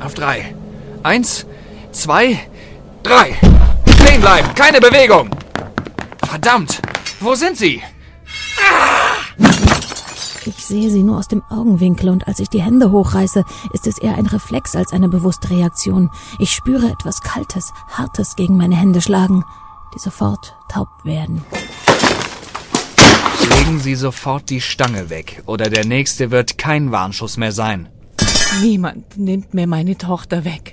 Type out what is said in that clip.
Auf 3. 1, 2, 3. Stehen bleiben, keine Bewegung. Verdammt, wo sind sie? Ich sehe sie nur aus dem Augenwinkel und als ich die Hände hochreiße, ist es eher ein Reflex als eine bewusste Reaktion. Ich spüre etwas Kaltes, Hartes gegen meine Hände schlagen, die sofort taub werden. Legen Sie sofort die Stange weg, oder der nächste wird kein Warnschuss mehr sein. Niemand nimmt mir meine Tochter weg.